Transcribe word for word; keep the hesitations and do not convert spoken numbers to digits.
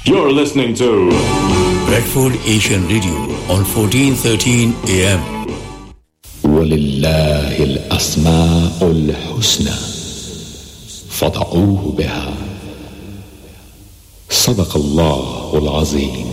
You're listening to Bradford Asian Radio on fourteen thirteen A M. ولله الأسماء الحسنى فادعوه بها صدق الله العظيم.